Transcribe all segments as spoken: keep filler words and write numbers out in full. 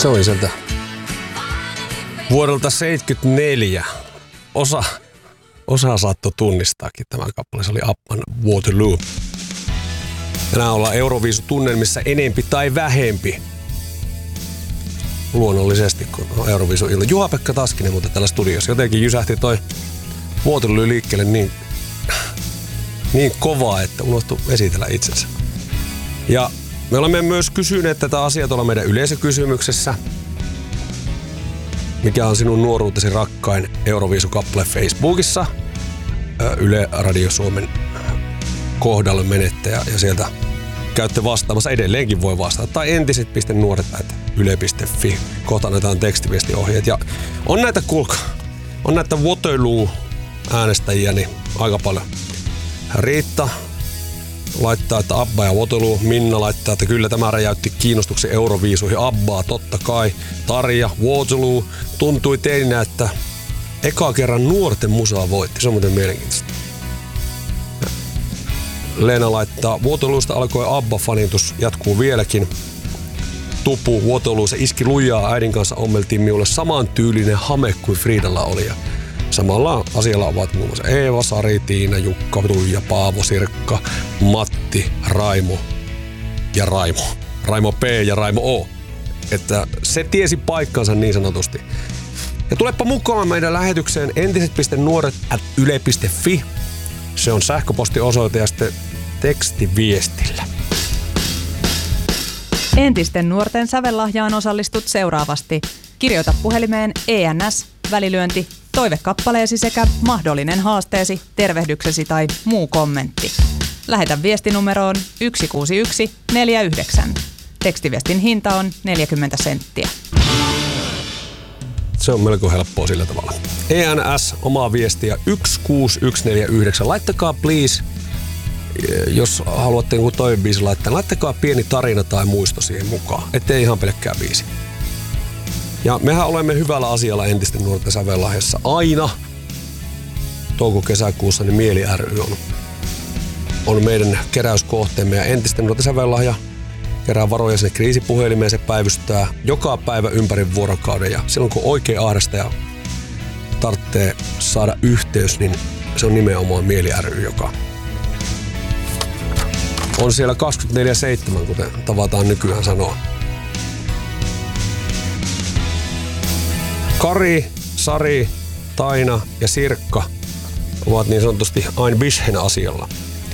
Se oli sieltä vuodelta seitsemänkymmentäneljä. Osa, osa saattoi tunnistaakin tämän kappaleen. Se oli Abban Waterloo. Tänään ollaan Euroviisu-tunnelmissa enempi tai vähempi. Luonnollisesti, kun on Euroviisu-ilta. Juha-Pekka Taskinen mutta täällä studiossa. Jotenkin jysähti toi Waterloo liikkeelle niin, niin kovaa, että unohtui esitellä itsensä. Ja me olemme myös kysyneet tätä asiaa tuolla meidän yleisökysymyksessä. Mikä on sinun nuoruutesi rakkain Euroviisu-kappale Facebookissa? Yle Radio Suomen kohdalla menette ja, ja sieltä käytte vastaamassa. Edelleenkin voi vastata. Tai entiset piste nuoret at yle piste fi. Kohta annetaan tekstiviestiohjeet. Ja on näitä, kuulkaa, on näitä Waterloo-äänestäjiä niin aika paljon. Riitta laittaa, että Abba ja Waterloo. Minna laittaa, että kyllä tämä räjäytti kiinnostuksen Euroviisuihin. Abbaa, totta kai. Tarja, Waterloo. Tuntui teininä, että eka kerran nuorten musaa voitti. Se on muuten mielenkiintoista. Leena laittaa, Waterloosta alkoi Abba-fanitus, jatkuu vieläkin. Tupu, Waterloo, se iski lujaa. Äidin kanssa ommeltiin minulle saman tyylinen hame kuin Friidalla oli. Ja samalla asialla ovat muun muassa Eeva, Sari, Tiina, Jukka, Tuija, Paavo, Sirkka, Matti, Raimo ja Raimo. Raimo P ja Raimo O. Että se tiesi paikkansa niin sanotusti. Ja tulepa mukaan meidän lähetykseen entiset piste nuoret at yle piste fi. Se on sähköpostiosoite ja sitten tekstiviestillä. Entisten nuorten sävellahjaan osallistut seuraavasti. Kirjoita puhelimeen E N S, välilyönti, toivekappaleesi sekä mahdollinen haasteesi, tervehdyksesi tai muu kommentti. Lähetä viestinumeroon yksi kuusi yksi neljä yhdeksän. Tekstiviestin hinta on neljäkymmentä senttiä. Se on melko helppoa sillä tavalla. E N S, omaa viestiä yksi kuusi yksi neljä yhdeksän. Laittakaa please, jos haluatte jonkun toivebiisin laittaa, laittakaa pieni tarina tai muisto siihen mukaan, ettei ihan pelkkää biisi. Ja mehän olemme hyvällä asialla entisten nuorten sävellahjassa aina. Touko-kesäkuussa niin Mieli ry on, on meidän keräyskohteemme ja entisten nuorten sävellahja kerää varoja sinne kriisipuhelimeen, se päivystää joka päivä ympäri vuorokauden ja silloin kun oikein ahdasta ja tarvitsee saada yhteys, niin se on nimenomaan Mieli ry, joka on siellä kaksikymmentäneljä seitsemän, kuten tavataan nykyään sanoa. Kari, Sari, Taina ja Sirkka ovat niin sanotusti ein bisschen asialla.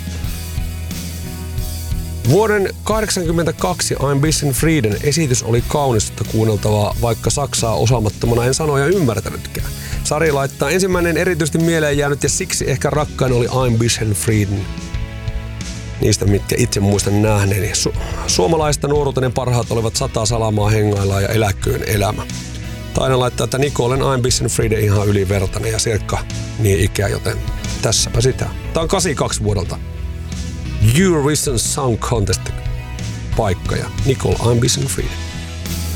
Vuoden kahdeksankymmentäkaksi Ein bisschen Frieden esitys oli kaunista kuunneltavaa, vaikka saksaa osaamattomana en sanoja ymmärtänytkään. Sari laittaa ensimmäinen erityisesti mieleen jäänyt ja siksi ehkä rakkain oli Ein bisschen Frieden. Niistä, mitkä itse muistan nähneeni. Su- suomalaista nuoruutenen parhaat olivat Sata salamaa hengaillaan ja Eläköön elämä. Taina laittaa, että Niko olen Ein bisschen Frieden ihan ylivertainen ja Sirkka niin ikää, joten tässäpä sitä. Tää on kahdeksankymmentäkaksi vuodelta. Eurovision Song Contest paikka ja Nicole Ein bisschen Frieden.